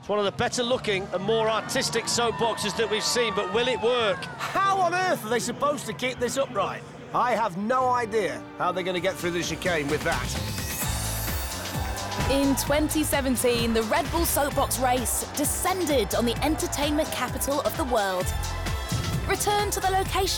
It's one of the better looking and more artistic soapboxes that we've seen, but will it work? How on earth are they supposed to keep this upright? I have no idea how they're going to get through the chicane with that. In 2017, the Red Bull Soapbox race descended on the entertainment capital of the world. Return to the location